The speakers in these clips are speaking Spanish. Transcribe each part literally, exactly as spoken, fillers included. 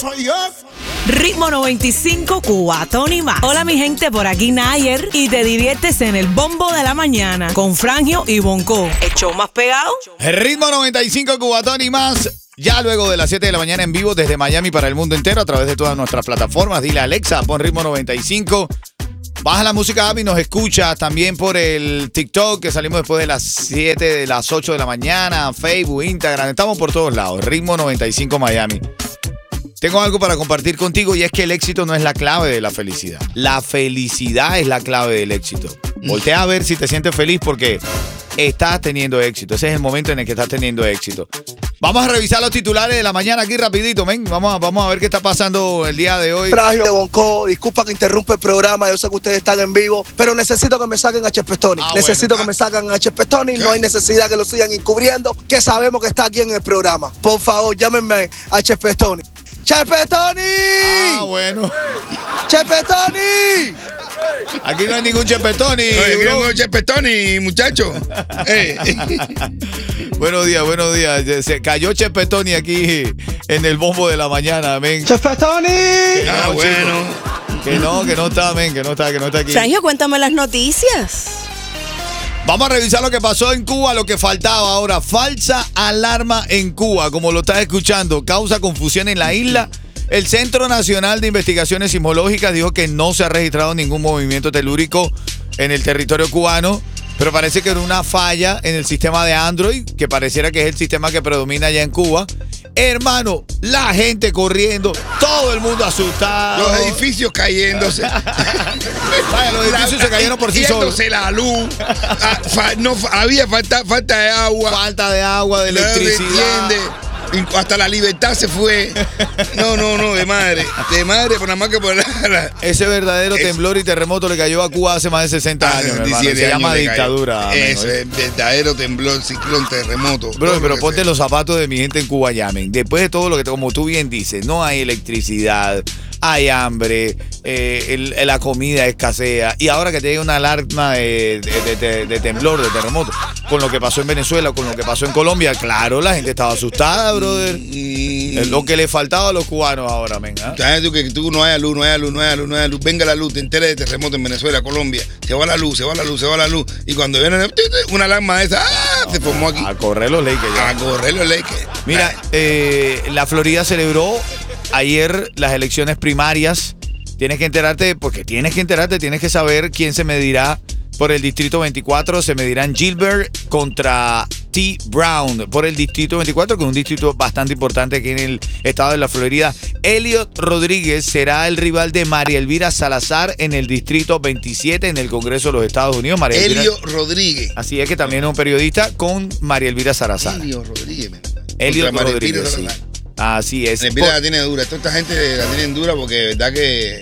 soy yo. Ritmo noventa y cinco, Cubatón y más. Hola mi gente, por aquí Nayer y te diviertes en el bombo de la mañana con Frangio y Bonco. ¿El show más pegado? Ritmo noventa y cinco, Cubatón y más. Ya luego de las siete de la mañana en vivo desde Miami para el mundo entero a través de todas nuestras plataformas. Dile a Alexa, pon Ritmo noventa y cinco. Baja la música app y nos escucha también por el TikTok, que salimos después de las siete, de las ocho de la mañana, Facebook, Instagram, estamos por todos lados. Ritmo noventa y cinco Miami. Tengo algo para compartir contigo y es que el éxito no es la clave de la felicidad. La felicidad es la clave del éxito. Voltea a ver si te sientes feliz porque estás teniendo éxito. Ese es el momento en el que estás teniendo éxito. Vamos a revisar los titulares de la mañana aquí rapidito, men. Vamos a, vamos a ver qué está pasando el día de hoy. Fragio de Bonco, disculpa que interrumpe el programa, yo sé que ustedes están en vivo, pero necesito que me saquen a Chespestoni. Ah, necesito bueno. que me saquen a Chespestoni, no hay necesidad que lo sigan encubriendo, que sabemos que está aquí en el programa. Por favor, llámenme a Chespestoni. ¡Chespestoni! Ah, bueno. ¡Chespestoni! Aquí no hay ningún Chespestoni. Oye, aquí no hay Chespestoni, muchacho. Eh. Buenos días, buenos días. Se cayó Chespestoni aquí en el bombo de la mañana, men. ¡Chespestoni! Ah, No, bueno. chico. Que no, que no está, men, que no está, que no está aquí. Frangio, cuéntame las noticias. Vamos a revisar lo que pasó en Cuba, lo que faltaba ahora. Falsa alarma en Cuba, como lo estás escuchando. Causa confusión en la isla. El Centro Nacional de Investigaciones Sismológicas dijo que no se ha registrado ningún movimiento telúrico en el territorio cubano, pero parece que era una falla en el sistema de Android, que pareciera que es el sistema que predomina allá en Cuba. Hermano, la gente corriendo, todo el mundo asustado. Los edificios cayéndose. Vaya, los edificios se cayeron por sí solos. Yéndose la luz. Ah, fa- no, fa- había falta, falta de agua. Falta de agua, de No electricidad. entiende. Hasta la libertad se fue. No, no, no, de madre. De madre, por nada más que por la. la- Ese verdadero Es- temblor y terremoto le cayó a Cuba hace más de sesenta años, mi hermano. diecisiete Se llama años le cayó. dictadura. amén, Eso oye. es verdadero temblor, ciclón, terremoto. Bro, todo lo pero que ponte sea. los zapatos de mi gente en Cuba, llamen. Después de todo lo que, como tú bien dices, no hay electricidad, hay hambre, eh, el- la comida escasea. Y ahora que te llega una alarma de, de- de- de temblor, de terremoto, con lo que pasó en Venezuela, con lo que pasó en Colombia, claro, la gente estaba asustada, brother. Mm. Es lo que le faltaba a los cubanos ahora, men. ¿ah? ¿Sabes tú que tú no hay luz, no hay luz, no hay luz, no hay luz? Venga la luz, te enteras de terremoto en Venezuela, Colombia. Se va la luz, se va la luz, se va la luz. Y cuando viene una alarma de esa, ¡ah! Se formó aquí. A correr los Lakers ya. A correr los Lakers. Mira, eh, la Florida celebró ayer las elecciones primarias. Tienes que enterarte, porque tienes que enterarte, tienes que saber quién se medirá por el Distrito veinticuatro. Se medirán Gilbert contra T. Brown por el Distrito veinticuatro, que es un distrito bastante importante aquí en el estado de la Florida. Elliot Rodríguez será el rival de María Elvira Salazar en el Distrito veintisiete en el Congreso de los Estados Unidos. María Elvira- Elio Rodríguez. Así es que también es un periodista con María Elvira Salazar. Elio Rodríguez. man. Elliot Contra María Rodríguez, Elvira sí. Salazar. Así es. María Elvira la tiene dura. Toda esta gente la tienen dura porque de verdad que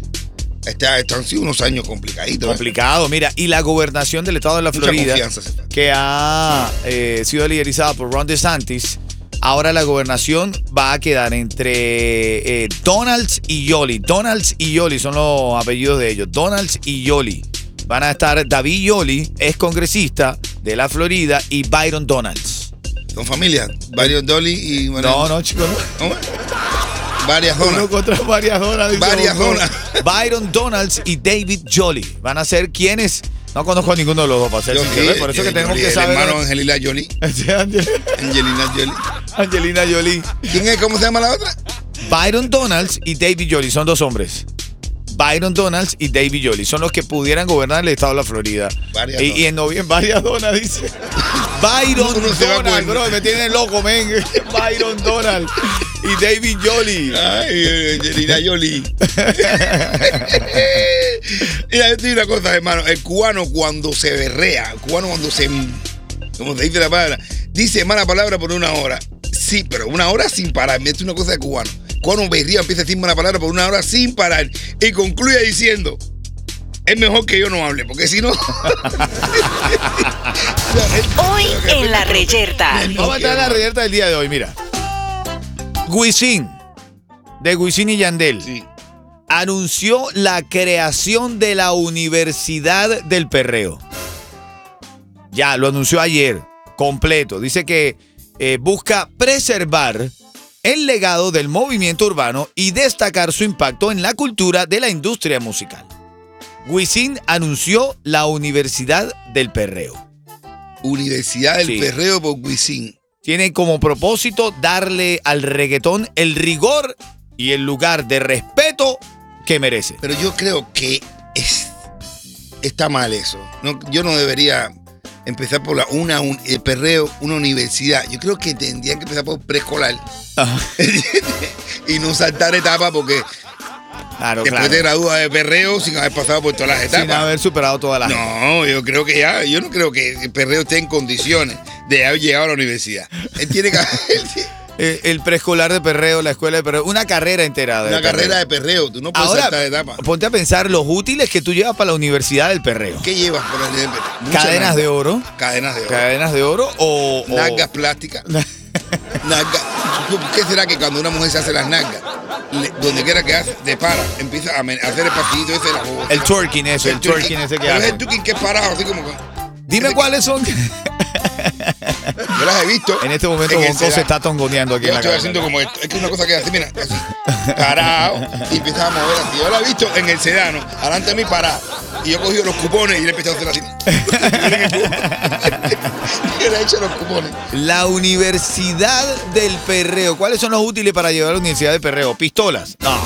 está, estos han sido unos años complicaditos. ¿eh? Complicado, mira, y la gobernación del estado de la Mucha Florida, confianza hace falta. que ha eh, sido liderizada por Ron DeSantis, ahora la gobernación va a quedar entre eh, Donalds y Yoli. Donalds y Yoli son los apellidos de ellos. Donalds y Yoli. Van a estar David Yoli, ex congresista de la Florida, y Byron Donalds. Son familias. Varios Dolly y. bueno, No, no, chicos, no. ¿cómo? Varias zonas. Uno contra varias zonas. dice Varias Bonco. zonas. Byron Donalds y David Yoli van a ser quienes. No conozco a ninguno de los dos, para ser Yo sincero, sí, por eso yo- que tenemos yo- que el saber. hermano Angelina Jolie. Angelina Jolie. Angelina Jolie. ¿Quién es? ¿Cómo se llama la otra? Byron Donalds y David Jolie son dos hombres. Byron Donalds y David Jolie son los que pudieran gobernar el estado de la Florida. Varias y, donas. y en noviembre, varias donas, dice. Byron Uno se va Donald, con- bro, me tiene loco, men. Byron Donald y David Jolie. Ay, Angelina Jolie. Mira, yo te digo una cosa, hermano. El cubano cuando se berrea, el cubano cuando se. Como se dice la palabra, dice mala palabra por una hora. Sí, pero una hora sin parar. Esto es una cosa de cubano. Cuando berría empieza a decir mala palabra por una hora sin parar. Y concluye diciendo: es mejor que yo no hable, porque si no. Hoy en la reyerta. Vamos a entrar a la reyerta del día de hoy, mira. Wisin, de Wisin y Yandel, Sí. anunció la creación de la Universidad del Perreo. Ya, lo anunció ayer, completo. Dice que eh, busca preservar el legado del movimiento urbano y destacar su impacto en la cultura de la industria musical. Wisin anunció la Universidad del Perreo. Universidad del Sí. Perreo por Wisin. Tiene como propósito darle al reggaetón el rigor y el lugar de respeto que merece. Pero yo creo que es, está mal eso. No, yo no debería empezar por la, una, un, el perreo, una universidad. Yo creo que tendrían que empezar por preescolar. Ajá. Y no saltar etapas porque Claro, después claro. te gradúas de perreo sin haber pasado por todas las etapas. Sin haber superado todas las... No, yo creo que ya, yo no creo que el perreo esté en condiciones de haber llegado a la universidad. Él tiene que Eh, el preescolar de perreo, la escuela de perreo, una carrera entera de una perreo. carrera de perreo. Tú no puedes Ahora, saltar de etapas. ponte a pensar los útiles que tú llevas para la Universidad del Perreo. ¿Qué llevas por el perreo? Mucha Cadenas nalga. de oro. Cadenas de oro. Cadenas de oro o... o- Nalgas plásticas. Nalgas. ¿Qué será que cuando una mujer se hace las nalgas, le- donde quiera que hace, de para, empieza a, men- a hacer el pasillito ese de la boca? el twerking eso, el, twerking ese que Pero es hace. el twerking que es parado, así como que- Dime ese- cuáles son. Yo las he visto. En este momento en el Bonco se sedán. está tongoneando aquí Yo en la estoy cabeza. haciendo como esto. Es que una cosa que así, mira, así, parado, y empieza a mover así. Yo la he visto en el sedano, adelante de mí parado. Y yo he cogido los cupones y le he empezado a hacer así. Y le he hecho los cupones. La Universidad del Perreo. ¿Cuáles son los útiles para llevar a la Universidad del Perreo? ¿Pistolas? No.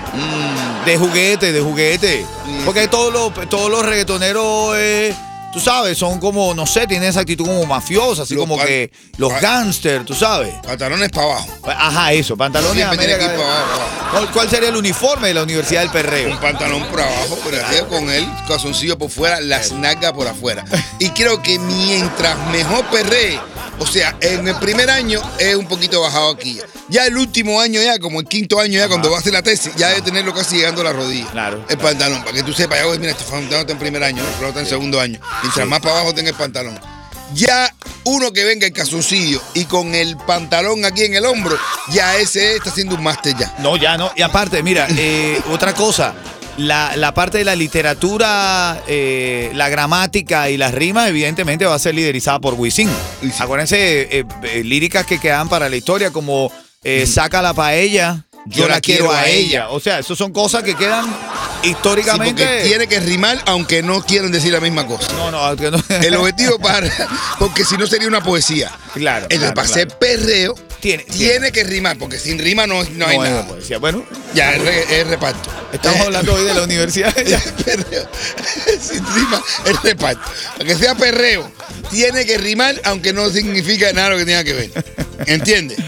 Mm, de juguete, de juguete. Porque todos los, todos los reggaetoneros, eh, tú sabes, son como, no sé, tienen esa actitud como mafiosa, así Los como pan- que los pa- gángsters, tú sabes. Pantalones para abajo. Ajá, eso, pantalones a Siempre tiene media que ir para cadera. abajo, para abajo. ¿Cuál, cuál sería el uniforme de la Universidad del Un Perreo? pantalón por abajo, pero así con el calzoncillo por fuera, las nalgas por afuera. Y creo que mientras mejor perree, o sea, en el primer año es un poquito bajado aquí. Ya el último año, ya como el quinto año, ya cuando va a hacer la tesis, ya debe tenerlo casi llegando a la rodilla. Claro. El pantalón, para que tú sepas, ya, oye, mira, este pantalón está en primer año, ¿no? Pero está en segundo año. Mientras más para abajo tenga el pantalón. Ya uno que venga el calzoncillo y con el pantalón aquí en el hombro, ya ese está haciendo un máster ya. No, ya no. Y aparte, mira, eh, otra cosa. La, la parte de la literatura, eh, la gramática y las rimas, evidentemente va a ser liderizada por Wisin. Sí. Acuérdense, eh, eh, líricas que quedan para la historia, como eh, saca la paella, yo, la quiero, a ella. O sea, eso son cosas que quedan Sí, históricamente. porque tiene que rimar aunque no quieran decir la misma cosa. No, no, aunque no. El objetivo para. Porque si no sería una poesía. Claro. Entonces, claro, para claro. ser perreo, Tiene- tiene, que rimar, porque sin rima no, no hay No es nada. poesía. Bueno, Ya, es, re- es reparto. estamos Eh, hablando hoy de la universidad. perreo. Sin rima, es reparto. Para que sea perreo, tiene que rimar, aunque no significa nada lo que tenga que ver. ¿Entiendes?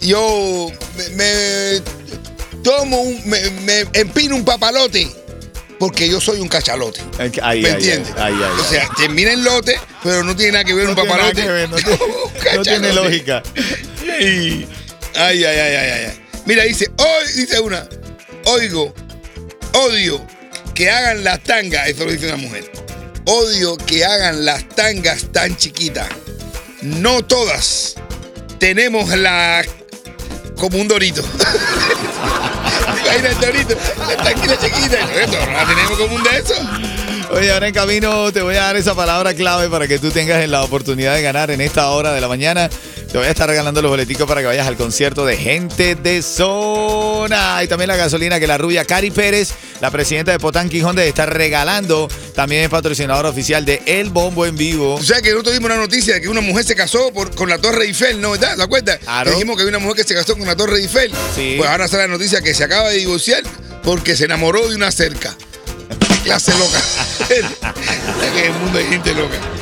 Yo me, me tomo un. Me, me empino un papalote. Porque yo soy un cachalote. Ay, ay, ¿Me ay, entiendes? ay, ay, ay. O sea, termina en lote, pero no tiene nada que ver No un tiene nada papalote. que ver, no tiene- con un no tiene cachalote. lógica. Ay, ay, ay, ay, ay, ay. Mira, dice, hoy, dice una, oigo, odio que hagan las tangas, eso lo dice una mujer. Odio que hagan las tangas tan chiquitas. No todas tenemos la como un dorito. Imagina el dorito, la tanquita chiquita. No, no la tenemos como un de esos. Oye, ahora en camino te voy a dar esa palabra clave para que tú tengas la oportunidad de ganar en esta hora de la mañana. Te voy a estar regalando los boleticos para que vayas al concierto de Gente de Zona. Y también la gasolina que la rubia Cari Pérez, la presidenta de Potán Quijón, está regalando. También es patrocinadora oficial de El Bombo en Vivo. O sea que nosotros dimos una noticia de que una mujer se casó por, con la Torre Eiffel, ¿no? ¿Verdad? ¿Te acuerdas? Claro. Que dijimos que había una mujer que se casó con la Torre Eiffel. Sí. Pues ahora sale la noticia que se acaba de divorciar porque se enamoró de una cerca. Clase loca. Es que el mundo hay gente loca.